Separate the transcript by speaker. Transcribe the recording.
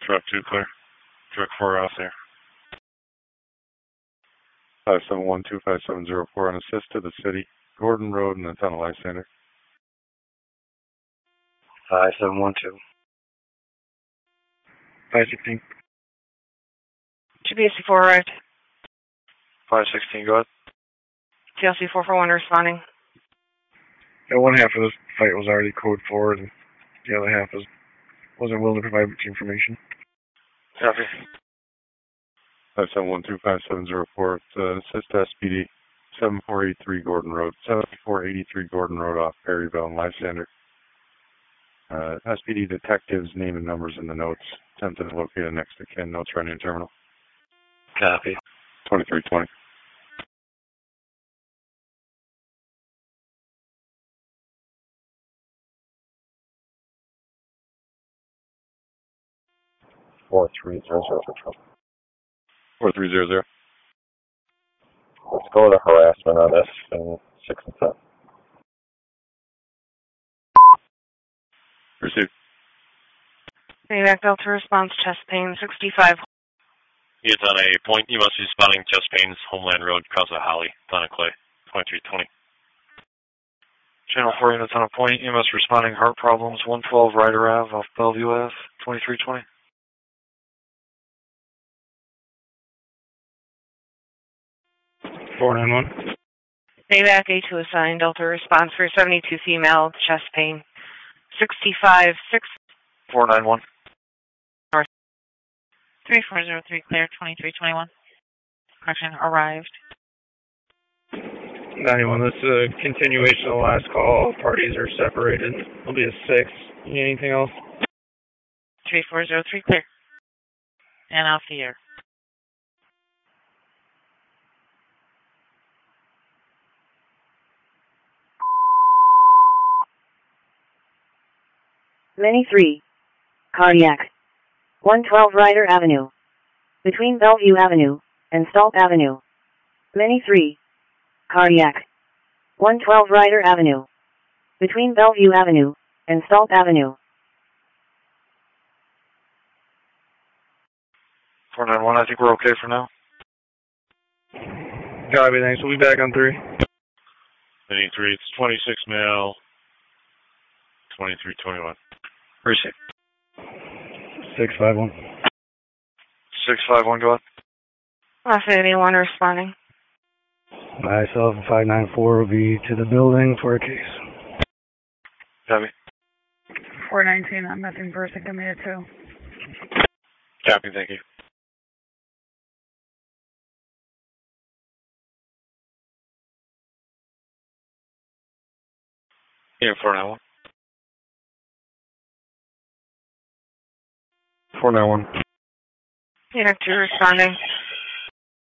Speaker 1: Truck 2 clear. Truck 4 off there. 571-25704 on assist to the city. Gordon Road and the Tunnel Lysander.
Speaker 2: 5712.
Speaker 3: 516.
Speaker 4: GBSC 4 arrived.
Speaker 2: 516, go ahead.
Speaker 4: TLC 441 responding.
Speaker 3: Yeah, one half of the fight was already code forward, and the other half wasn't willing to provide much information.
Speaker 2: Copy.
Speaker 1: 571-25704. Assist SPD. 7483 Gordon Road. 7483 Gordon Road off Perryville and Lysander. SPD detectives name and numbers in the notes. Attempted to locate a next to kin. Notes running in terminal.
Speaker 2: Copy.
Speaker 1: 2320.
Speaker 2: Four 300.
Speaker 1: 4300.
Speaker 2: Let's go to harassment on this in 6 and 7.
Speaker 1: Received.
Speaker 4: Back Delta response, chest pain, 65.
Speaker 5: He is on a point. You must be spotting chest pains, Homeland Road, Casa Holly, Donna Clay, 2320.
Speaker 2: Channel 4 units on a point. EMS responding heart problems, 112 Ryder Ave off Bellevue Ave, 2320.
Speaker 4: Back A2 assigned, Delta response for 72 female, chest pain, 65, 6.
Speaker 2: 491.
Speaker 6: 3403 clear, 2321. Correction, arrived.
Speaker 3: 91, this is a continuation of the last call. Parties are separated. It'll be a 6. You need anything else?
Speaker 6: 3403 clear. And off the air.
Speaker 7: Many 3. Cardiac. 112 Ryder Avenue. Between Bellevue Avenue and Salt Avenue. Many 3. Cardiac. 112 Ryder Avenue. Between Bellevue Avenue and Salt Avenue.
Speaker 2: 491, I think we're okay for now.
Speaker 3: Copy, thanks. We'll be back on 3.
Speaker 1: 83, it's 26 male. 2321.
Speaker 2: Receive.
Speaker 3: 651.
Speaker 2: 651, go ahead.
Speaker 4: Alpha 81 responding.
Speaker 3: Myself and 594 will be to the building for a case.
Speaker 2: Copy.
Speaker 6: 419, I'm missing person committed to.
Speaker 2: Copy, thank you. Yeah, 491.
Speaker 3: 491.
Speaker 4: Unit 2 responding.